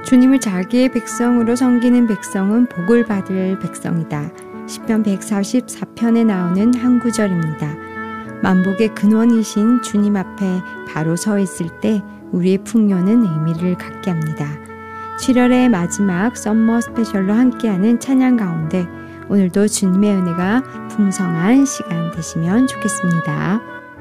주님을 자기의 백성으로 섬기는 백성은 복을 받을 백성이다. 시편 144편에 나오는 한 구절입니다. 만복의 근원이신 주님 앞에 바로 서 있을 때 우리의 풍요는 의미를 갖게 합니다. 7월의 마지막 썸머 스페셜로 함께하는 찬양 가운데 오늘도 주님의 은혜가 풍성한 시간 되시면 좋겠습니다.